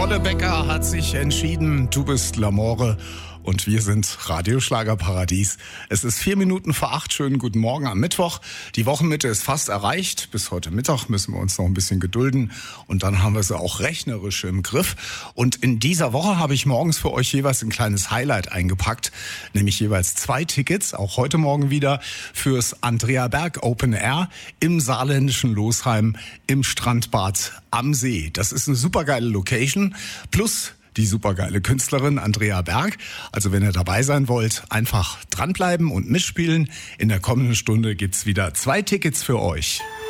Bolle Becker hat sich entschieden, du bist L'Amore und wir sind Radioschlagerparadies. Es ist 7:04. Schönen guten Morgen am Mittwoch. Die Wochenmitte ist fast erreicht. Bis heute Mittag müssen wir uns noch ein bisschen gedulden und dann haben wir sie auch rechnerisch im Griff. Und in dieser Woche habe ich morgens für euch jeweils ein kleines Highlight eingepackt, nämlich jeweils 2 Tickets, auch heute Morgen wieder, fürs Andrea Berg Open Air im saarländischen Losheim im Strandbad am See. Das ist eine supergeile Location, plus die supergeile Künstlerin Andrea Berg. Also wenn ihr dabei sein wollt, einfach dranbleiben und mitspielen. In der kommenden Stunde gibt's wieder 2 Tickets für euch.